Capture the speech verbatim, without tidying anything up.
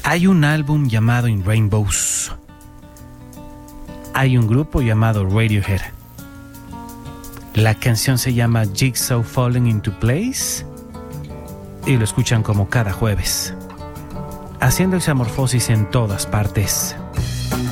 Hay un álbum llamado In Rainbows. Hay un grupo llamado Radiohead. La canción se llama Jigsaw Falling into Place y lo escuchan como cada jueves, haciendo examorfosis en todas partes.